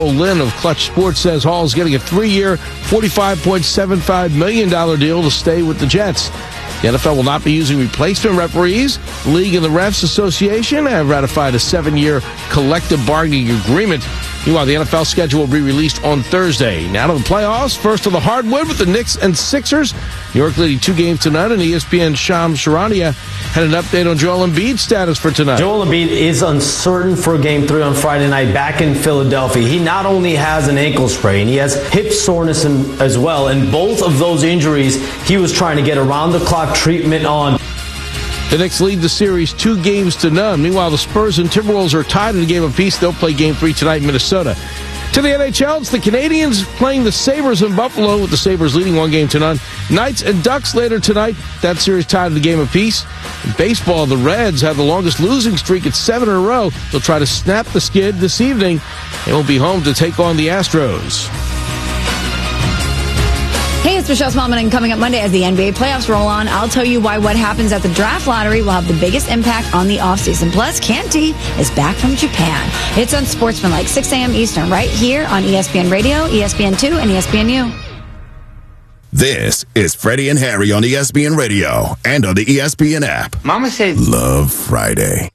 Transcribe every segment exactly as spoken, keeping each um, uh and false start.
Lynn of Clutch Sports says Hall is getting a three-year, forty-five point seven five million dollars deal to stay with the Jets. The N F L will not be using replacement referees. The League and the Refs Association have ratified a seven-year collective bargaining agreement. Meanwhile, the N F L schedule will be released on Thursday. Now to the playoffs. First to the hardwood with the Knicks and Sixers. New York leading two games tonight, and E S P N's Shams Charania had an update on Joel Embiid's status for tonight. Joel Embiid is uncertain for Game three on Friday night back in Philadelphia. He not only has an ankle sprain, he has hip soreness in, as well, and both of those injuries he was trying to get around-the-clock treatment on. The Knicks lead the series two games to none. Meanwhile, the Spurs and Timberwolves are tied in a game apiece. They'll play Game three tonight in Minnesota. To the N H L, it's the Canadiens playing the Sabres in Buffalo, with the Sabres leading one game to none. Knights and Ducks later tonight. That series tied in a game apiece. In baseball, the Reds have the longest losing streak at seven in a row. They'll try to snap the skid this evening. They will be home to take on the Astros. Hey, it's Michelle Smallman, and coming up Monday as the N B A playoffs roll on, I'll tell you why what happens at the draft lottery will have the biggest impact on the offseason. Plus, Canty is back from Japan. It's Unsportsmanlike, six a.m. Eastern, right here on E S P N Radio, E S P N two, and E S P N U. This is Freddie and Harry on E S P N Radio and on the E S P N app. Mama said, Love Friday.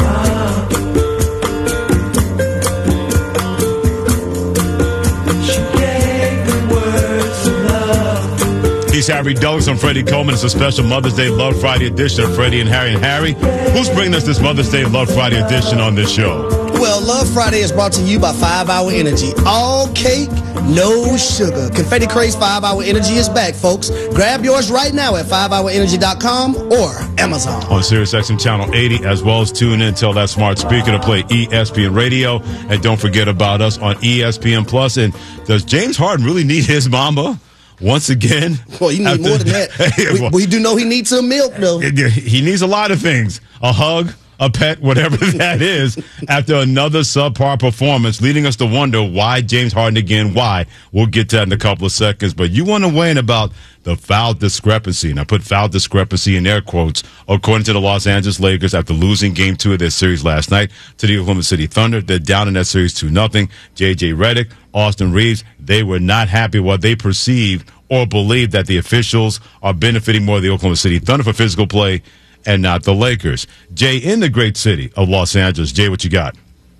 He's Harry Douglas. I'm Freddie Coleman. It's a special Mother's Day Love Friday edition of Freddie and Harry. And Harry, who's bringing us this Mother's Day Love Friday edition on this show? Well, Love Friday is brought to you by five hour Energy. All cake, no sugar. Confetti Craze five hour Energy is back, folks. Grab yours right now at five hour energy dot com or Amazon. On SiriusXM Channel eighty, as well as tune in, tell that smart speaker to play E S P N Radio. And don't forget about us on E S P N Plus. And does James Harden really need his mama? Once again. Well, you need after, more than that. We, we do know he needs some milk, though. He needs a lot of things. A hug, a pet, whatever that is, after another subpar performance, leading us to wonder why James Harden again, why. We'll get to that in a couple of seconds. But you want to weigh in about the foul discrepancy, and I put foul discrepancy in air quotes, according to the Los Angeles Lakers after losing game two of their series last night to the Oklahoma City Thunder. They're down in that series two nothing. J J Redick, Austin Reeves, they were not happy what they perceived or believed that the officials are benefiting more of the Oklahoma City Thunder for physical play and not the Lakers. Jay, in the great city of Los Angeles. Jay, what you got?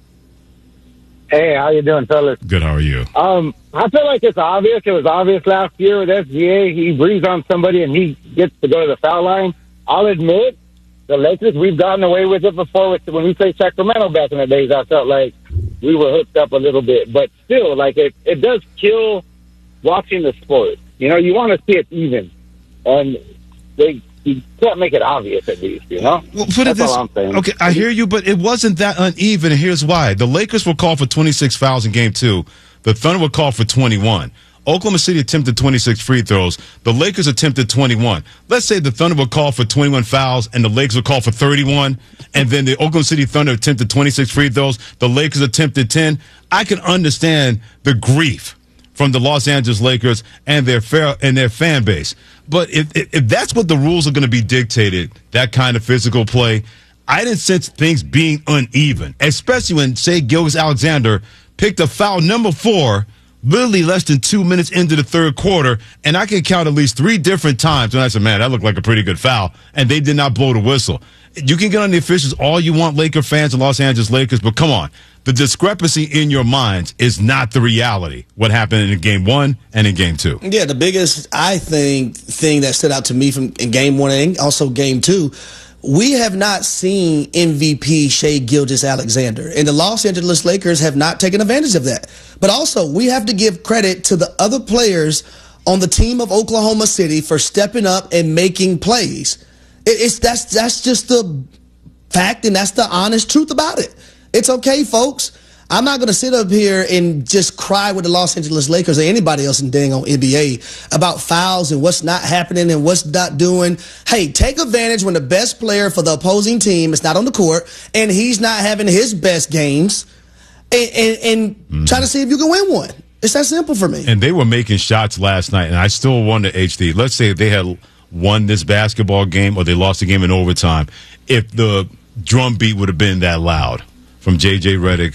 Hey, how you doing, fellas? Good, how are you? Um, I feel like it's obvious. It was obvious last year with S G A. He breathes on somebody and he gets to go to the foul line. I'll admit, the Lakers, we've gotten away with it before. With, when we played Sacramento back in the days, I felt like we were hooked up a little bit. But still, like, it, it does kill watching the sport. You know, you want to see it even. And they... You can't make it obvious, at least, you know? Well, put it That's this, all I'm saying. Okay, I hear you, but it wasn't that uneven, and here's why. The Lakers were called for twenty-six fouls in game two. The Thunder were called for twenty-one. Oklahoma City attempted twenty-six free throws. The Lakers attempted twenty-one. Let's say the Thunder were called for twenty-one fouls, and the Lakers were called for thirty-one, and then the Oklahoma City Thunder attempted twenty-six free throws. The Lakers attempted ten. I can understand the grief from the Los Angeles Lakers and their fair, and their fan base. But if, if, if that's what the rules are going to be dictated, that kind of physical play, I didn't sense things being uneven, especially when, say, Gilgeous-Alexander picked a foul number four literally less than two minutes into the third quarter, and I can count at least three different times when I said, man, that looked like a pretty good foul, and they did not blow the whistle. You can get on the officials all you want, Laker fans and Los Angeles Lakers, but come on. The discrepancy in your minds is not the reality, what happened in game one and in game two. Yeah, the biggest, I think, thing that stood out to me from in game one and also game two, we have not seen M V P Shai Gilgeous-Alexander, and the Los Angeles Lakers have not taken advantage of that. But also, we have to give credit to the other players on the team of Oklahoma City for stepping up and making plays. It's that's that's just the fact, and that's the honest truth about it. It's okay, folks. I'm not going to sit up here and just cry with the Los Angeles Lakers or anybody else in dang on N B A about fouls and what's not happening and what's not doing. Hey, take advantage when the best player for the opposing team is not on the court and he's not having his best games and, and, and mm-hmm. try to see if you can win one. It's that simple for me. And they were making shots last night, and I still wonder, H D, let's say they had won this basketball game or they lost the game in overtime, if the drum beat would have been that loud from J J Redick,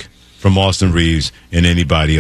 from Austin Reeves and anybody else.